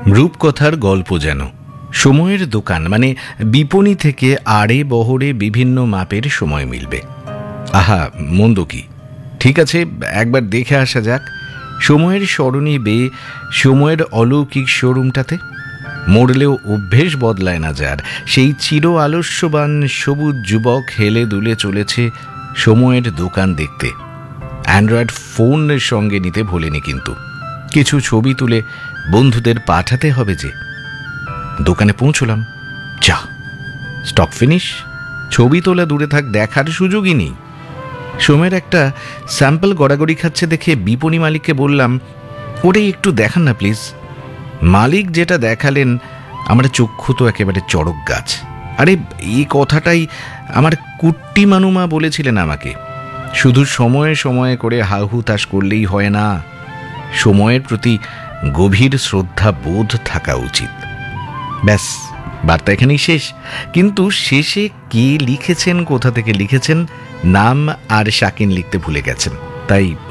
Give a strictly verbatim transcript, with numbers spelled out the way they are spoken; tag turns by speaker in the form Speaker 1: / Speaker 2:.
Speaker 1: রূপকথার গল্প যেন সময়ের দোকান, মানে বিপণী থেকে আড়ে বহরে বিভিন্ন মাপের সময় মিলবে। আহা, মন্দ কি? ঠিক আছে, একবার দেখে আসা যাক সময়ের সরণি বেয়ে সময়ের অলৌকিক শোরুমটাতে। মরলেও অভ্যেস বদলায় না যার, সেই চির আলস্যবান সবুজ যুবক হেলে দুলে চলেছে সময়ের দোকান দেখতে। অ্যান্ড্রয়েড ফোনের সঙ্গে নিতে ভোলেনি, কিন্তু কিছু ছবি তুলে বন্ধুদের পাঠাতে হবে যে। দোকানে পৌঁছলাম, যা স্টক ফিনিশ, ছবি তোলা দূরে থাক, দেখার সুযোগই নেই। সময়ের একটা স্যাম্পল গড়াগড়ি খাচ্ছে দেখে বিপণী মালিককে বললাম, ওটাই একটু দেখান না প্লিজ। মালিক যেটা দেখালেন, আমার চক্ষু তো একেবারে চড়ক গাছ। আরে এই কথাটাই আমার কুট্টি মানুমা বলেছিলেন আমাকে, শুধু সময়ে সময়ে করে হাহু তাস করলেই হয় না, সময়ের প্রতি গভীর শ্রদ্ধা বোধ থাকা উচিত। ব্যাস, বার্তা এখানেই শেষ। কিন্তু শেষে কে লিখেছেন, কোথা থেকে লিখেছেন, নাম আর শাকিন লিখতে ভুলে গেছেন, তাই